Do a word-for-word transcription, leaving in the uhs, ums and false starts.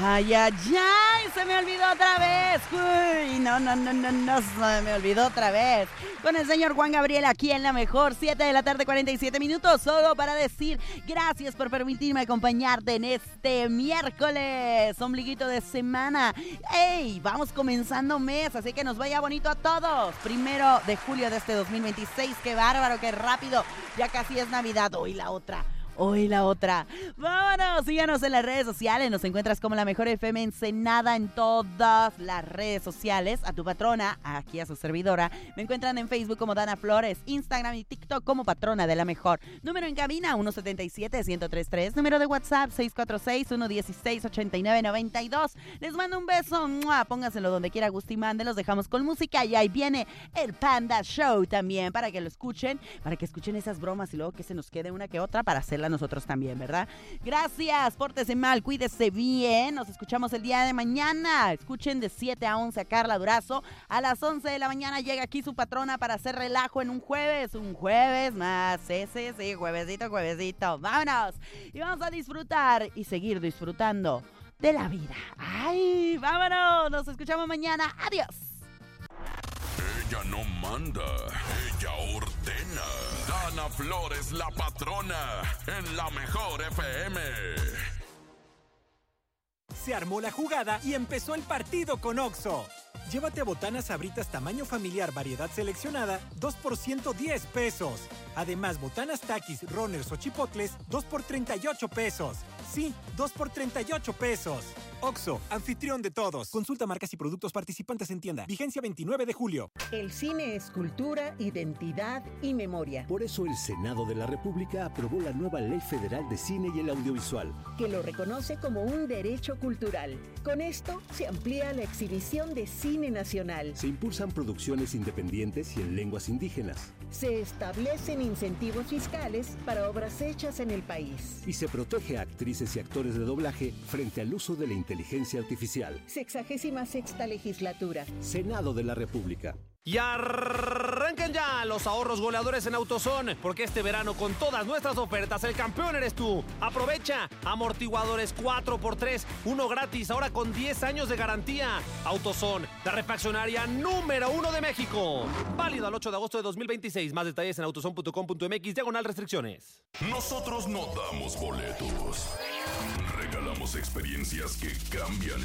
Ay, ay, ay, se me olvidó otra vez. Uy, no, no, no, no, no, se me olvidó otra vez. Con el señor Juan Gabriel aquí en La Mejor, siete de la tarde, cuarenta y siete minutos, solo para decir gracias por permitirme acompañarte en este miércoles, ombliguito de semana. ¡Ey! Vamos comenzando mes, así que nos vaya bonito a todos. Primero de julio de este dos mil veintiséis, qué bárbaro, qué rápido. Ya casi es Navidad, hoy la otra. Hoy la otra. Vámonos, síganos en las redes sociales. Nos encuentras como La Mejor F M Ensenada en todas las redes sociales. A tu patrona, aquí a su servidora. Me encuentran en Facebook como Dana Flores, Instagram y TikTok como Patrona de La Mejor. Número en cabina uno siete siete, uno cero tres tres. Número de WhatsApp seis cuatro seis, uno uno seis, ocho nueve nueve dos. Les mando un beso. ¡Mua! Póngaselo donde quiera, guste y mande. Los dejamos con música y ahí viene el Panda Show también para que lo escuchen, para que escuchen esas bromas y luego que se nos quede una que otra para hacerla nosotros también, ¿verdad? Gracias, pórtese mal, cuídese bien. Nos escuchamos el día de mañana. Escuchen de siete a once a Carla Durazo. A las once de la mañana llega aquí su patrona para hacer relajo en un jueves. Un jueves más. Sí, sí, sí, juevesito, juevesito. Vámonos. Y vamos a disfrutar y seguir disfrutando de la vida. ¡Ay! ¡Vámonos! Nos escuchamos mañana. ¡Adiós! Ella no manda, ella ordena. Dana Flores, la patrona, en La Mejor F M. Se armó la jugada y empezó el partido con Oxxo. Llévate botanas Sabritas tamaño familiar, variedad seleccionada, dos por ciento diez pesos. Además, botanas Takis, Runners o Chipotles, dos por treinta y ocho pesos. Sí, dos por treinta y ocho pesos. Oxxo, anfitrión de todos. Consulta marcas y productos participantes en tienda. Vigencia veintinueve de julio. El cine es cultura, identidad y memoria. Por eso el Senado de la República aprobó la nueva Ley Federal de Cine y el Audiovisual, que lo reconoce como un derecho cultural. Con esto se amplía la exhibición de cine nacional. Se impulsan producciones independientes y en lenguas indígenas. Se establecen incentivos fiscales para obras hechas en el país. Y se protege a actrices y actores de doblaje frente al uso de la inteligencia artificial. Sexagésima sexta legislatura. Senado de la República. Y arranquen ya los ahorros goleadores en AutoZone, porque este verano con todas nuestras ofertas el campeón eres tú. Aprovecha amortiguadores cuatro por tres, uno gratis, ahora con diez años de garantía. AutoZone, la refaccionaria número uno de México. Válido al ocho de agosto de dos mil veintiséis. Más detalles en autozone punto com punto mx, diagonal restricciones. Nosotros no damos boletos, regalamos experiencias que cambian